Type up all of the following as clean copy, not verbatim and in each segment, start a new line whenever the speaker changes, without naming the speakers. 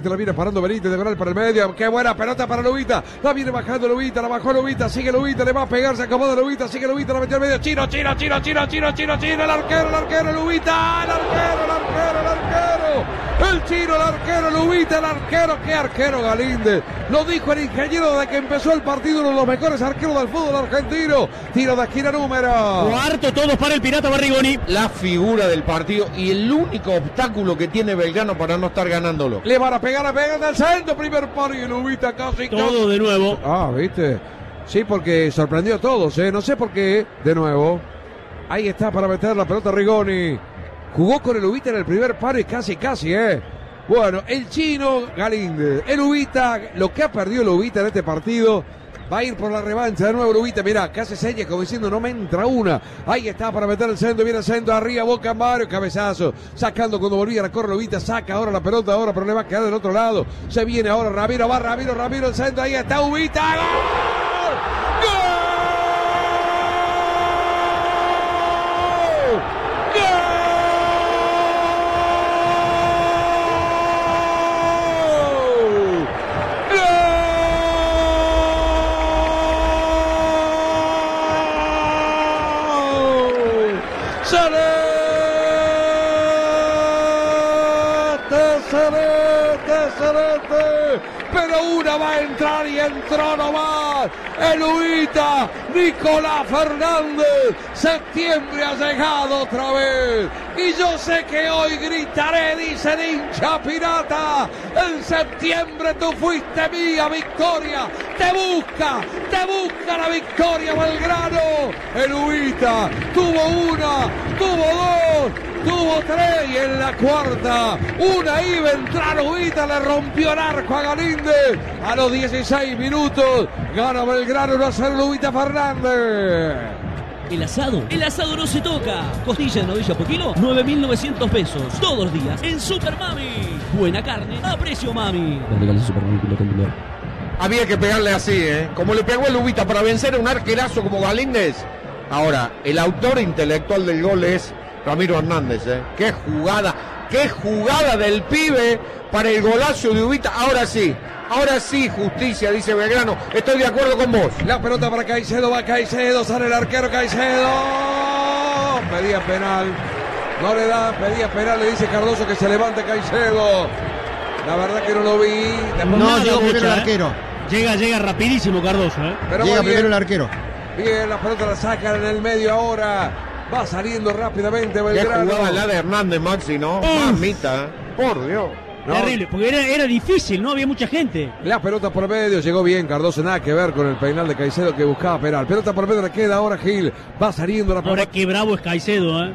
La viene parando Benítez, de para el medio. Qué buena pelota para Lubita. La viene bajando Lubita, la bajó Lubita, sigue Lubita, le va a pegar, se acomoda Lubita, sigue Lubita, la metió al medio. Chino, el arquero, Lubita, el arquero. El Chino, el arquero, Lubita, el arquero. Qué arquero Galíndez. Lo dijo el ingeniero desde que empezó el partido, uno de los mejores arqueros del fútbol argentino. Tiro de esquina número.
Cuarto, todos para el Pirata Barrigoni.
La figura del partido y el único obstáculo que tiene Belgrano para no estar ganándolo.
Le van a pegar del centro, primer paro y Lubita casi.
Todo de nuevo.
Ah, ¿viste? Sí, porque sorprendió a todos, no sé por qué, de nuevo. Ahí está para meter la pelota Rigoni. Jugó con el Lubita en el primer paro y casi, Bueno, el Chino Galíndez, el Lubita, lo que ha perdido Lubita en este partido. Va a ir por la revancha de nuevo Lubita, mirá, que hace señas como diciendo no me entra una. Ahí está para meter el centro, viene el centro, arriba, Boca Mario, cabezazo. Sacando cuando volvía a la corre Lubita, saca ahora la pelota, pero le va a quedar del otro lado. Se viene ahora Ramiro, va Ramiro, el centro, ahí está Lubita. ¡Gol! Celeste, pero una va a entrar y entró nomás el Lubita, Nicolás Fernández. Septiembre ha llegado otra vez y yo sé que hoy gritaré, dice el hincha pirata. En septiembre tú fuiste mía, Victoria, te busca la victoria Belgrano. El Lubita tuvo una, tuvo dos, tuvo tres y en la cuarta una iba a entrar Lubita, le rompió el arco a Galíndez. A los 16 minutos gana Belgrano 1-0 Lubita Fernández.
El asado no se toca. Costilla de novilla por kilo, 9.900 pesos. Todos los días en Super Mami. Buena carne a precio Mami.
Había que pegarle así, como le pegó el Lubita para vencer a un arquerazo como Galíndez. Ahora, el autor intelectual del gol es Ramiro Hernández, Qué jugada del pibe para el golazo de Lubita. Ahora sí, justicia, dice Belgrano. Estoy de acuerdo con vos.
La pelota para Caicedo, va Caicedo, sale el arquero Caicedo. Pedía penal. No le da, pedía penal, le dice Cardoso que se levante Caicedo. La verdad que no lo vi.
No, llegó primero el arquero.
Llega rapidísimo Cardoso,
Pero llega primero el arquero.
Bien, la pelota la sacan en el medio ahora. Va saliendo rápidamente Belgrano.
Qué jugada la de Hernández, Maxi, ¿no? Mamita, por Dios.
No. Terrible, porque era difícil, no había mucha gente.
La pelota por medio, llegó bien Cardoso, nada que ver con el penal de Caicedo que buscaba penal. Pelota por medio, le queda ahora Gil. Va saliendo la pelota.
Ahora qué bravo es Caicedo,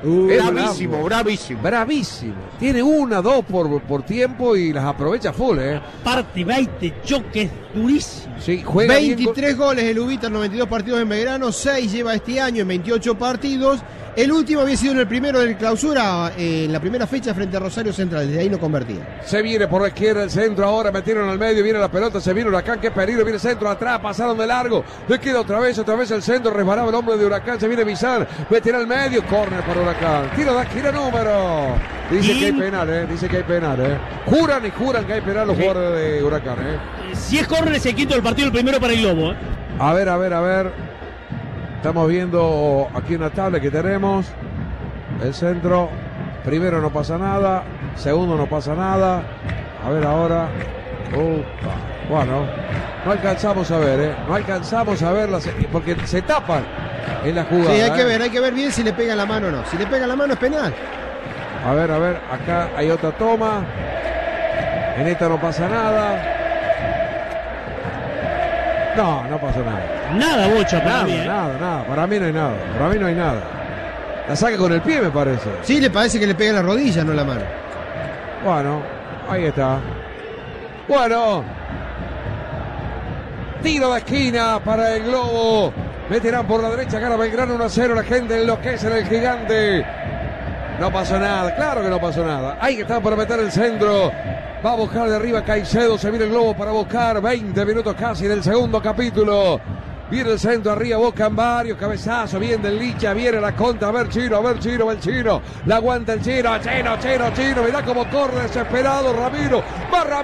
Bravísimo.
Tiene una, dos por tiempo y las aprovecha full,
Parte 20 choques durísimos.
Sí, juega
23 goles el Lubita en 92 partidos en Belgrano, 6 lleva este año en 28 partidos. El último había sido en el primero del clausura, en la primera fecha frente a Rosario Central, desde ahí no convertía.
Se viene por la izquierda el centro, ahora metieron al medio, viene la pelota, se viene Huracán, qué peligro, viene el centro atrás, pasaron de largo, le queda otra vez el centro, resbalaba el hombre de Huracán, se viene Bizar, meterá al medio, córner para Huracán, tiro de esquina número. Dice que hay penal, Juran que hay penal los jugadores de Huracán,
Si es córner es el quinto del partido, el primero para el Globo,
A ver. Estamos viendo aquí una tabla que tenemos. El centro. Primero no pasa nada. Segundo no pasa nada. A ver ahora. Bueno, no alcanzamos a ver, No alcanzamos a ver porque se tapan en la jugada.
Sí, hay que ver bien si le pega la mano o no. Si le pega la mano es penal.
A ver, acá hay otra toma. En esta no pasa nada. No pasó nada.
Nada, Bocha, para mí.
Nada. Para mí no hay nada. La saca con el pie, me parece.
Sí, le parece que le pega la rodilla, no la mano.
Bueno, ahí está. Bueno. Tiro de esquina para el Globo. Meterán por la derecha, gana Belgrano 1-0. La gente enloquece en el Gigante. No pasó nada, claro que no pasó nada. Ahí está para meter el centro. Va a buscar de arriba Caicedo. Se viene el Globo para buscar. 20 minutos casi del segundo capítulo. Viene el centro arriba, Boca en varios. Cabezazo, bien del Licha. Viene la contra. A ver Chino. El Chino. La aguanta el Chino. Chino. Mirá cómo corre desesperado Ramiro. Va Ramiro.